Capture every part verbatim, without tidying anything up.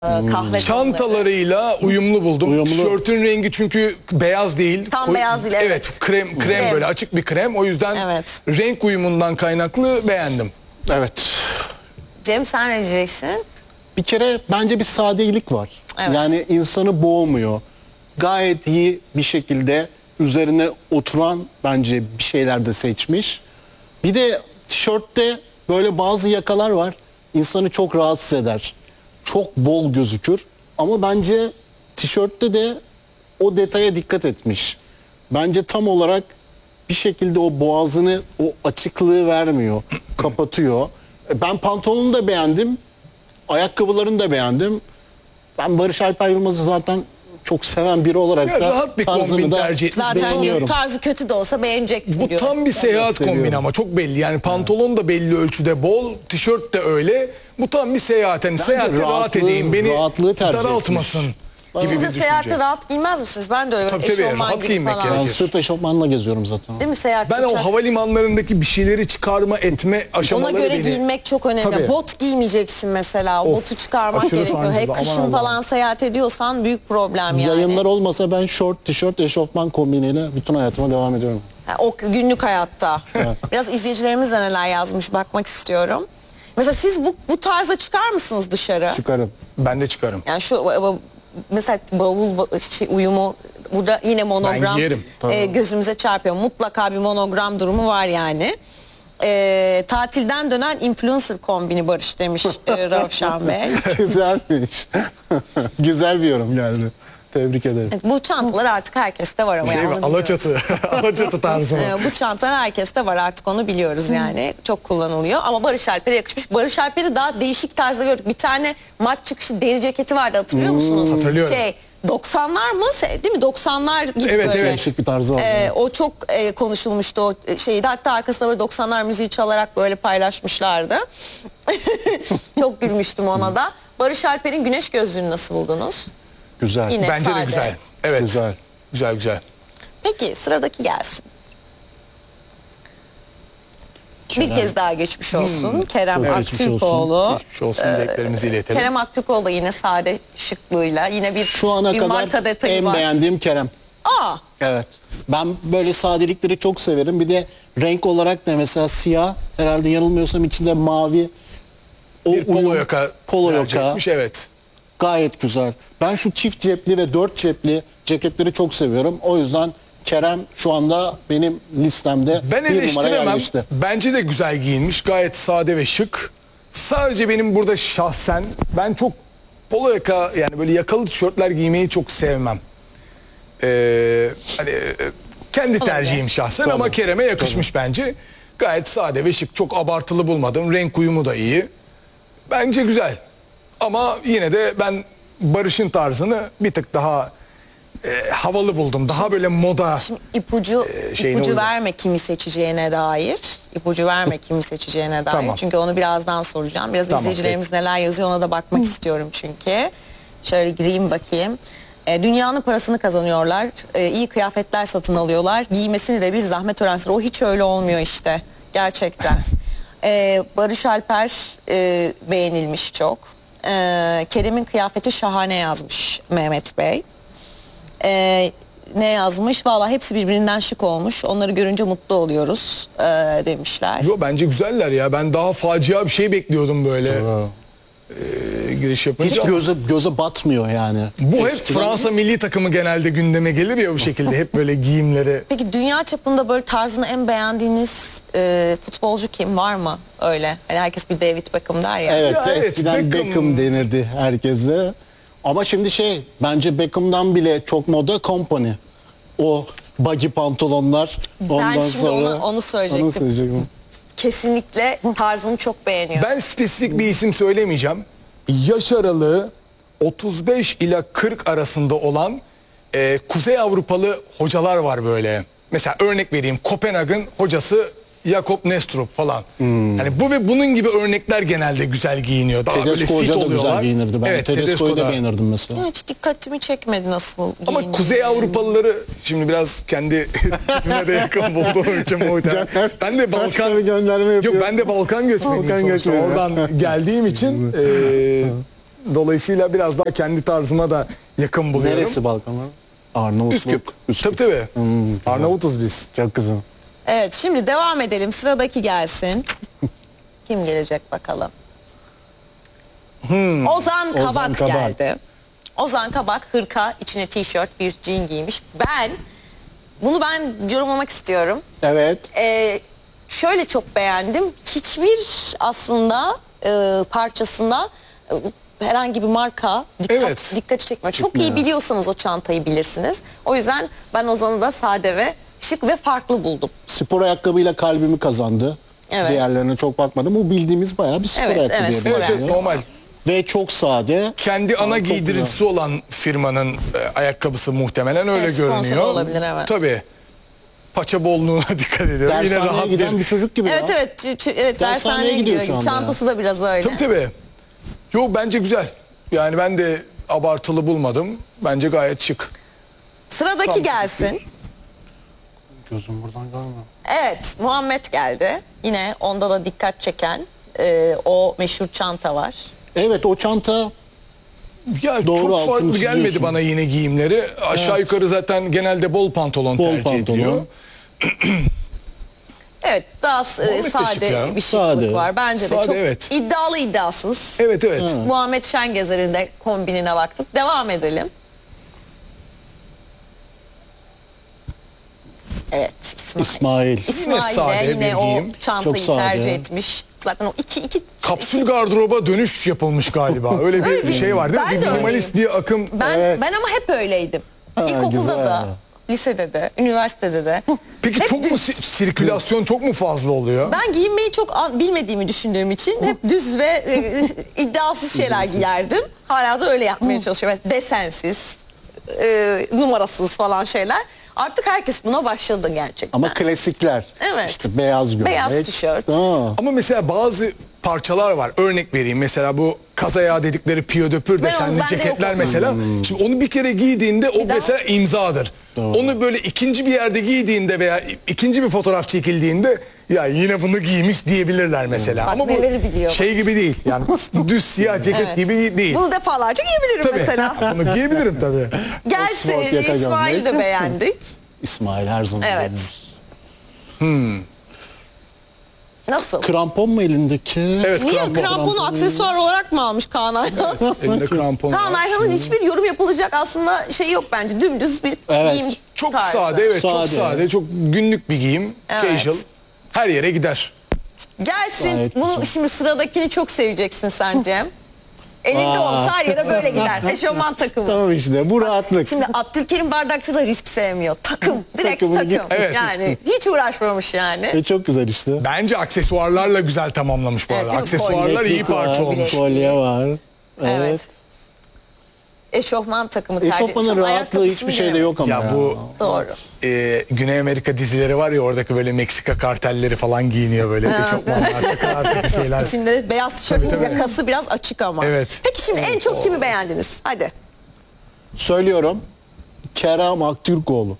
kahve Çantalarıyla uyumlu buldum. Uyumlu. Tişörtün rengi çünkü beyaz değil. Tam Koy- beyaz değil, evet. Evet, krem krem, Krem. böyle açık bir krem. O yüzden Evet. renk uyumundan kaynaklı beğendim. Evet. Cem, sen ne diyeceksin? Bir kere bence bir sadelik var. Evet. Yani insanı boğmuyor. Gayet iyi bir şekilde üzerine oturan bence bir şeyler de seçmiş. Bir de tişörtte böyle bazı yakalar var. İnsanı çok rahatsız eder. Çok bol gözükür. Ama bence tişörtte de o detaya dikkat etmiş. Bence tam olarak bir şekilde o boğazını, o açıklığı vermiyor. Kapatıyor. E, Ben pantolonu da beğendim. Ayakkabılarını da beğendim. Ben Barış Alper Yılmaz'ı zaten çok seven biri olarak Ya da rahat bir tarzını kombin da tercih etmiş. Zaten beğeniyorum. tarzı kötü de olsa beğenecektim Bu diyor. tam bir seyahat seviyorum. kombini ama çok belli. Yani pantolon da belli ölçüde bol, tişört de öyle. Bu tam bir seyahat. Yani seyahatte rahat rahatlığı- edeyim, beni rahatlığı tercih daraltmasın gibi Siz bir de düşünce. seyahatte rahat giyinmez misiniz? Ben de öyle. Tabii, tabii, Eşofman rahat gibi giyinmek falan. Ben gerekir. sırf eşofmanla geziyorum zaten. Değil mi seyahatte? Ben o uçak- havalimanlarındaki bir şeyleri çıkarma etme Ona aşamaları göre beni... giyinmek çok önemli. Tabii. Bot giymeyeceksin mesela. O Of, botu çıkarmak aşırı gerekiyor. sancılı, Hep aman kışın Allah'ım. falan seyahat ediyorsan büyük problem yani. Yayınlar olmasa ben short, tişört, eşofman kombiniyle bütün hayatıma devam ediyorum. Ha, o günlük hayatta. Biraz izleyicilerimiz de neler yazmış bakmak istiyorum. Mesela siz bu, bu tarza çıkar mısınız dışarı? Çıkarım. Ben de çıkarım. Yani şu ba- mesela bavul va- şey, uyumu burada yine monogram giyerim, e, gözümüze çarpıyor. Mutlaka bir monogram durumu var yani. E, tatilden dönen influencer kombini Barış demiş e, Ravşan Bey. Güzelmiş. Güzel bir yorum geldi. Tebrik ederim. Evet, bu çantalar artık herkeste var ama Şey yani mi? onu biliyoruz. Alaçatı. Alaçatı tarzı mı? Ee, bu çantalar herkeste var artık, onu biliyoruz yani. Çok kullanılıyor ama Barış Alper'e yakışmış. Barış Alper'i daha değişik tarzda gördük. Bir tane maç çıkışı deri ceketi vardı, hatırlıyor musunuz? Hatırlıyorum. Şey doksanlar mı? Se- Değil mi? doksanlar gibi Evet, böyle. evet. Değişik bir tarzı var. Ee, o çok e, konuşulmuştu o şeydi. Hatta arkasında böyle doksanlar müziği çalarak böyle paylaşmışlardı. Çok gülmüştüm ona da. Barış Alper'in güneş gözlüğünü nasıl buldunuz? Güzel. Yine Bence de sade. güzel. Evet. Güzel. Güzel güzel. Peki sıradaki gelsin. Bir Kerem. kez daha geçmiş olsun. Kerem Çok geçmiş Aktürkoğlu. Geçmiş olsun dileklerimizi iletelim. Kerem Aktürkoğlu da yine sade şıklığıyla yine bir, Şu ana bir marka kadar detayı en var. beğendiğim Kerem. Aa, Evet. Ben böyle sadelikleri çok severim. Bir de renk olarak da mesela siyah, herhalde yanılmıyorsam içinde mavi. O Bir polo uyum- yaka polo tercih yaka etmiş, evet. gayet güzel. Ben şu çift cepli ve dört cepli ceketleri çok seviyorum. O yüzden Kerem şu anda benim listemde Ben bir numara eleştiremem. yerleşti. Bence de güzel giyinmiş. Gayet sade ve şık. Sadece benim burada şahsen ben çok polo yaka, yani böyle yakalı tişörtler giymeyi çok sevmem. Ee, hani e, kendi tercihim şahsen Tabii. ama Kerem'e yakışmış bence. Gayet sade ve şık. Çok abartılı bulmadım. Renk uyumu da iyi. Bence güzel. Ama yine de ben Barış'ın tarzını bir tık daha e, havalı buldum. Daha böyle moda. şimdi ipucu Ee, şeyine ipucu uygun. verme kimi seçeceğine dair. İpucu verme kimi seçeceğine dair. Tamam. Çünkü onu birazdan soracağım. Biraz Tamam, izleyicilerimiz neler yazıyor ona da bakmak istiyorum çünkü. Şöyle gireyim bakayım. E, dünyanın parasını kazanıyorlar. E, iyi kıyafetler satın alıyorlar. Giymesini de bir zahmet öğrensin. O hiç öyle olmuyor işte. Gerçekten. E, Barış Alper e, beğenilmiş çok. E, Kerem'in kıyafeti şahane yazmış Mehmet Bey. E, ne yazmış? Valla hepsi birbirinden şık olmuş. Onları görünce mutlu oluyoruz e, demişler. Yo, bence güzeller ya. Ben daha facia bir şey bekliyordum böyle e, giriş yapınca. Hiç göze, göze batmıyor yani. Bu hep Eskiden- Fransa milli takımı genelde gündeme gelir ya bu şekilde. Hep böyle giyimleri. Peki dünya çapında böyle tarzını en beğendiğiniz e, futbolcu kim, var mı öyle? Hani herkes bir David Beckham der ya. Evet, Ya evet, eskiden Beckham. Beckham, denirdi herkese. Ama şimdi şey, bence Beckham'dan bile çok moda Company. O baggy pantolonlar. Ondan şimdi sonra, onu- onu söyleyecektim. Onu söyleyecektim. Kesinlikle tarzını çok beğeniyor. Ben spesifik bir isim söylemeyeceğim. Yaş aralığı otuz beş ila kırk arasında olan e, Kuzey Avrupalı hocalar var böyle. Mesela örnek vereyim, Kopenhag'ın hocası Jakob Nestrup falan. Hani bu ve bunun gibi örnekler genelde güzel giyiniyor. Daha böyle Tedesco fit Hoca da oluyorlar. güzel giyinirdi. Ben Evet, Tedesco'yu Tedesco da da. beğenirdim mesela. Hiç dikkatimi çekmedi nasıl Ama giyindiği. Kuzey Avrupalıları şimdi biraz kendi tipime de yakın bulduğum için muhtemelen. Caner, Ben de kaç Balkan tane gönderme yapıyor. Yok, ben de Balkan göçmeniyim Balkan sonuçta. göçmeni. Oradan geldiğim için e, Dolayısıyla biraz daha kendi tarzıma da yakın buluyorum. Neresi Balkanlar? Arnavutluk. Üsküp. Tabii tabii. Hmm, güzel. Arnavutuz biz. Çok güzel. Evet, şimdi devam edelim. Sıradaki gelsin. Kim gelecek bakalım? Ozan Kabak Kabak. geldi. Ozan Kabak hırka, içine tişört, bir jean giymiş. Ben bunu ben yorumlamak istiyorum. Evet. Ee, şöyle çok beğendim. Hiçbir aslında e, parçasında e, herhangi bir marka dikkat Evet. dikkati çekmiyor. Çok iyi biliyorsanız o çantayı bilirsiniz. O yüzden ben Ozan'ı da sade ve şık ve farklı buldum. Spor ayakkabıyla kalbimi kazandı. Evet. Diğerlerine çok bakmadım. Bu bildiğimiz bayağı bir spor Evet, ayakkabı. evet, diye spor Evet, benziyor. evet normal. Ve çok sade. Kendi ana çok giydiricisi olan firmanın e, ayakkabısı muhtemelen öyle Evet, sponsor görünüyor. olabilir, evet. Tabii. Paça bolluğuna dikkat ediyorum. Yine Dershaneye rahat giden bir... bir çocuk gibi Evet ya. evet, ç- ç- evet Dershaneye dershaneye gidiyor gidiyor. şu anda Çantası da biraz öyle. Tabii tabii. Yok bence güzel. Yani ben de abartılı bulmadım. Bence gayet şık. Sıradaki Tam gelsin. Gözüm buradan görmüyor. Evet, Muhammed geldi. Yine onda da dikkat çeken e, o meşhur çanta var. Evet, o çanta Ya Doğru, çok altını farklı gelmedi çiziyorsun. bana yine giyimleri. Aşağı yukarı zaten genelde bol pantolon Bol tercih pantolon. ediliyor. Evet, daha e, Muhammed de şık sade ya. bir şıklık Sade. var. Bence de Sade, çok evet. iddialı iddiasız. Evet evet. Muhammed Şengezer'in de kombinine baktık. Devam edelim. Evet, İsmail. İsmail. İsmail Yine sade de bir yine o giyim. çantayı Çok sade. tercih etmiş. Zaten o iki iki Kapsül gardıroba dönüş yapılmış galiba. Öyle bir şey var değil mi? Ben Bir de minimalist bir akım. Ben Evet. ben ama hep öyleydim. Ha, İlkokulda güzel. da, lisede de, üniversitede de. Peki hep çok mu düz. si- sirkülasyon çok mu fazla oluyor? Ben giyinmeyi çok an- bilmediğimi düşündüğüm için hep düz ve e, iddiasız şeyler giyerdim. Hala da öyle yapmaya çalışıyorum. Evet, desensiz, e, numarasız falan şeyler. Artık herkes buna başladı gerçekten. Ama klasikler. Evet. İşte beyaz gömlek. Beyaz tişört. Aa, Ama mesela bazı parçalar var. Örnek vereyim. Mesela bu kazayağı dedikleri piyodöpür Ben desenli onu- bende ceketler yok o. mesela. Şimdi onu bir kere giydiğinde o Bir daha- mesela imzadır. Onu böyle ikinci bir yerde giydiğinde veya ikinci bir fotoğraf çekildiğinde ya yine bunu giymiş diyebilirler mesela. Bak Ama bu neleri biliyor. şey gibi değil. Yani düz siyah ceket Evet. gibi değil. Bunu defalarca giyebilirim Tabii. mesela. Bunu giyebilirim tabii. Gelsin, Oxford yaka İsmail'i de gömlek. beğendik. İsmail her zaman Evet. beğenir. Nasıl? Krampon mu elindeki? Evet, Niye krampon. kramponu aksesuar olarak mı almış Kaan Ayhan? Elinde krampon Kaan var. Ayhan'ın hiçbir yorum yapılacak aslında şey yok bence. Dümdüz bir Evet. giyim Çok tarzı. sade, evet çok Sade. sade. Çok günlük bir giyim. Evet. Casual. Her yere gider. Gelsin. Gayet Bunu güzel. şimdi sıradakini çok seveceksin sen Cem. Elinde Aa. olsa her yere böyle gider. Eşofman takımı. Tamam işte bu rahatlık. Şimdi Abdülkerim Bardakçı da risk sevmiyor. Takım. Direkt Takımını takım. git- Evet. Yani hiç uğraşmamış yani. E, çok güzel işte. Bence aksesuarlarla güzel tamamlamış bu Evet, arada. değil mi? Aksesuarlar iyi Bileklik parça var, olmuş. Kolye var. Evet. Evet. Eşofman takımı tercih Eşofmanın etmiş ama rahatlığı ayakkabısını hiçbir şeyde bilemedim. yok ama Ya ya. bu Doğru. e, Güney Amerika dizileri var ya oradaki böyle Meksika kartelleri falan giyiniyor böyle eşofmanlar, takılar, takı şeyler. İçinde beyaz tişörtün Tabii, tabii. yakası biraz açık ama. Evet. Peki şimdi en çok kimi beğendiniz? Hadi. Söylüyorum. Kerem Aktürkoğlu.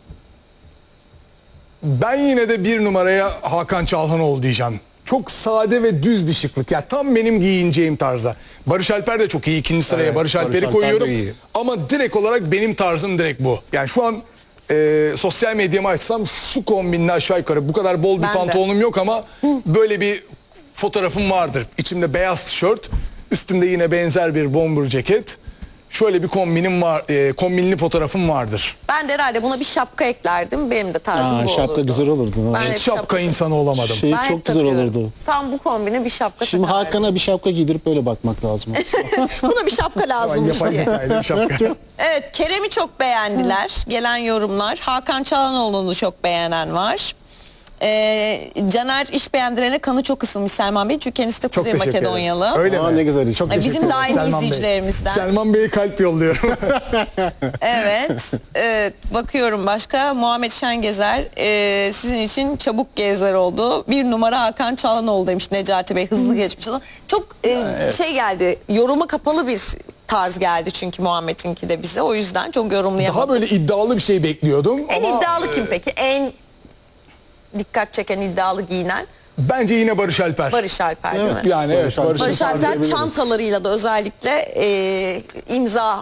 Ben yine de bir numaraya Hakan Çalhanoğlu diyeceğim. Çok sade ve düz bir şıklık. Ya tam benim giyineceğim tarzda. Barış Alper de çok iyi. İkinci sıraya Evet, Barış Barış Alper'i Alper de koyuyorum. iyi. Ama direkt olarak benim tarzım direkt bu. Yani şu an e, sosyal medyamı açsam şu kombinle aşağı yukarı bu kadar bol bir Ben de. pantolonum yok ama böyle bir fotoğrafım vardır. İçimde beyaz tişört, üstümde yine benzer bir bomber ceket. Şöyle bir kombinim var, e, kombinli fotoğrafım vardır. Ben de herhalde buna bir şapka eklerdim. Benim de tarzım Aa, bu şapka olurdu. güzel olurdu. Ben Evet. hep Hiç şapka insanı olamadım. Şey Ben hep çok güzel takıyorum. olurdu. Tam bu kombine bir şapka Şimdi takardım. Hakan'a bir şapka giydirip böyle bakmak lazım. Buna bir şapka lazımmış Yapay diye. zekayla bir şapka. Evet, Kerem'i çok beğendiler. Gelen yorumlar. Hakan Çalhanoğlu'nu çok beğenen var. Ee, Caner iş beğendirene kanı çok ısınmış Selman Bey. Çünkü kendisi de Çok Kuzey teşekkür ederim. Makedonyalı. Öyle Aa, mi? ne güzel iş. Çok Ay, bizim teşekkür ederim. daimi Selman Bey. izleyicilerimizden. Selman Bey'e kalp yolluyorum. Evet. Evet. Bakıyorum başka. Muhammed Şengezer e, sizin için çabuk gezer oldu. Bir numara Hakan Çalhanoğlu demiş Necati Bey. Hızlı geçmiş. Çok e, şey geldi. Yoruma kapalı bir tarz geldi çünkü Muhammed'inki de bize. O yüzden çok yorumlayamadım. Daha böyle iddialı bir şey bekliyordum. En ama iddialı kim peki? En dikkat çeken iddialı giyinen? Bence yine Barış Alper. Barış Alper değil mi? Yani evet, Barış Barış Barış Alper Alper diyebiliriz. çantalarıyla da özellikle e, imza